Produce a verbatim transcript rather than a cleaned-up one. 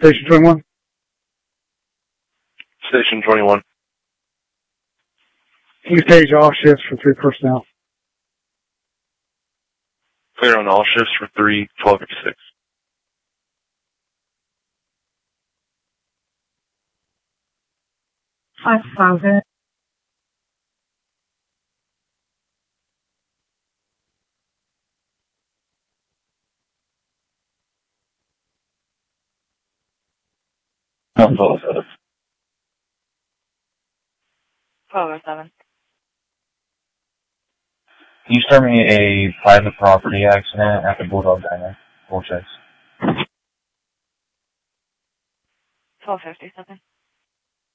Station twenty-one. Station twenty-one. Can you stage all shifts for three personnel? Clear on all shifts for three, twelve fifty-six. Five thousand. twelve oh seven. twelve oh seven. Can you start me a private property accident at the Bulldog Diner? Full checks. twelve fifty-seven.